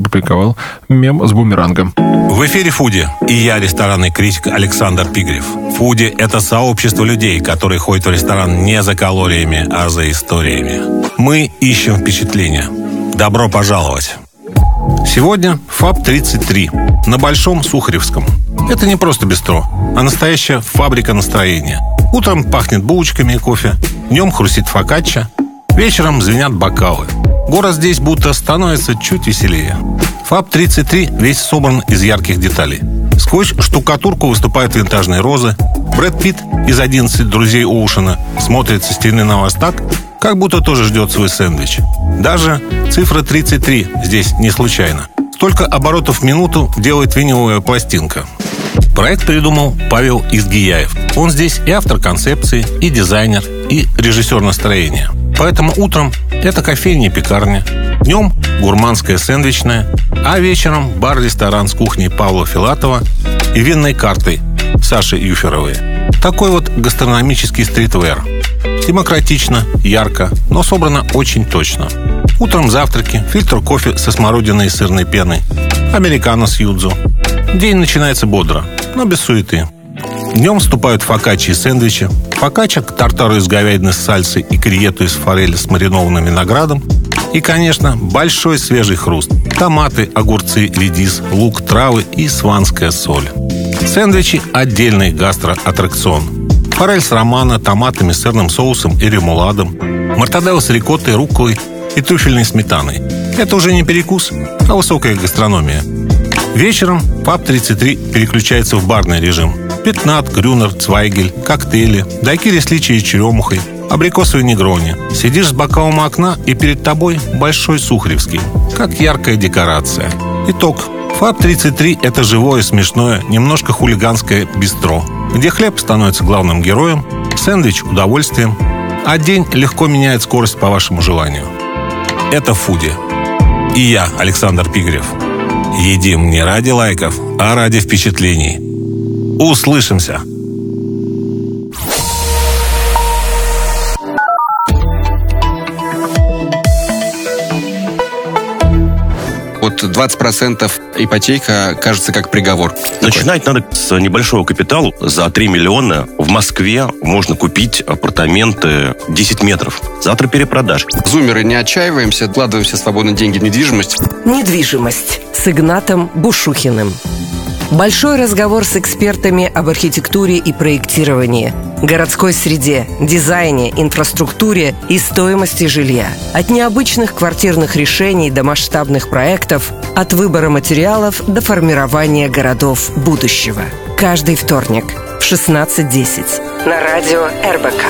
опубликовал мем с бумерангом. В эфире «Фуди» и я, ресторанный критик Александр Пигрев. «Фуди» — это сообщество людей, которые ходят в ресторан не за калориями, а за историями. Мы ищем впечатления. Добро пожаловать! Сегодня ФАБ-33 на Большом Сухаревском. Это не просто бистро, а настоящая фабрика настроения. Утром пахнет булочками и кофе, днем хрустит фокачча, вечером звенят бокалы. Город здесь будто становится чуть веселее. ФАБ-33 весь собран из ярких деталей. Сквозь штукатурку выступают винтажные розы. Брэд Питт из «11 друзей Оушена» смотрит со стены на вас так, как будто тоже ждет свой сэндвич. Даже цифра 33 здесь не случайно. Столько оборотов в минуту делает виниловая пластинка. Проект придумал Павел Изгияев. Он здесь и автор концепции, и дизайнер, и режиссер настроения. Поэтому утром это кофейня-пекарня, днем гурманская сэндвичная, а вечером бар-ресторан с кухней Павла Филатова и винной картой Саши Юферовой. Такой вот гастрономический стритвер. Демократично, ярко, но собрано очень точно. Утром завтраки, фильтр кофе со смородиной и сырной пеной, американо с юдзу. День начинается бодро, но без суеты. Днем вступают фокаччи и сэндвичи. Фокачча к тартару из говядины с сальсой и криету из форели с маринованным виноградом. И, конечно, большой свежий хруст. Томаты, огурцы, редис, лук, травы и сванская соль. Сэндвичи – отдельный гастроаттракцион. Форель с романо, томатами, сырным соусом и ремуладом. Мортаделла с рикоттой, рукколой и трюфельной сметаной. Это уже не перекус, а высокая гастрономия. Вечером ФАБ-33 переключается в барный режим. Пятнат, грюнер, цвайгель, коктейли, дайкири с личией и черемухой, абрикосовые негрони. Сидишь с бокалом у окна, и перед тобой Большой Сухаревский, как яркая декорация. Итог. ФАБ-33 – это живое, смешное, немножко хулиганское бистро, где хлеб становится главным героем, сэндвич – удовольствием, а день легко меняет скорость по вашему желанию. Это «Фуди». И я, Александр Пигрев. Едим не ради лайков, а ради впечатлений. Услышимся! Вот 20% ипотека кажется как приговор. Начинать надо с небольшого капитала. За 3 миллиона в Москве можно купить апартаменты 10 метров. Завтра перепродаж. Зумеры, не отчаиваемся, вкладываемся свободно деньги в недвижимость. Недвижимость с Игнатом Бушухиным. Большой разговор с экспертами об архитектуре и проектировании, городской среде, дизайне, инфраструктуре и стоимости жилья. От необычных квартирных решений до масштабных проектов, от выбора материалов до формирования городов будущего. Каждый вторник в 16:10 на радио РБК.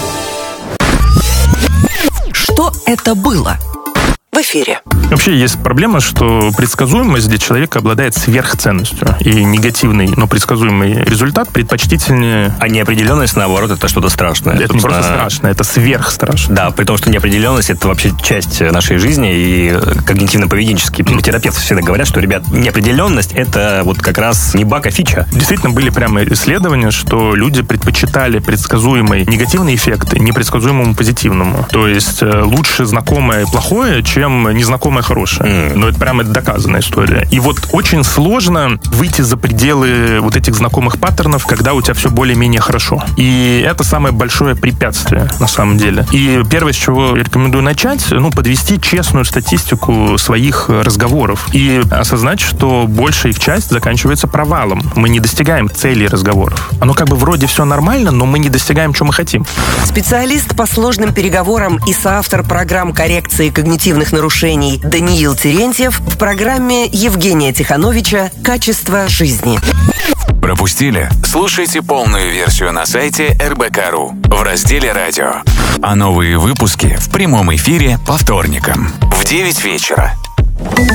Что это было? В эфире. Вообще есть проблема, что предсказуемость для человека обладает сверхценностью. И негативный, но предсказуемый результат предпочтительнее... А неопределенность, наоборот, это что-то страшное. Это не просто страшно, это сверхстрашно. Да, при том, что неопределенность — это вообще часть нашей жизни. И когнитивно-поведенческие психотерапевты всегда говорят, что, ребят, неопределенность — это вот как раз не баг, а фича. Действительно, были прямо исследования, что люди предпочитали предсказуемый негативный эффект непредсказуемому позитивному. То есть лучше знакомое плохое, чем незнакомое хорошее. Но это прямо доказанная история. И вот очень сложно выйти за пределы вот этих знакомых паттернов, когда у тебя все более-менее хорошо. И это самое большое препятствие, на самом деле. И первое, с чего я рекомендую начать, подвести честную статистику своих разговоров и осознать, что большая их часть заканчивается провалом. Мы не достигаем целей разговоров. Оно как бы вроде все нормально, но мы не достигаем, чего мы хотим. Специалист по сложным переговорам и соавтор программ коррекции когнитивных нарушений Даниил Терентьев в программе Евгения Тихановича «Качество жизни». Пропустили? Слушайте полную версию на сайте РБК.ру в разделе «Радио». А новые выпуски в прямом эфире по вторникам в 9 вечера.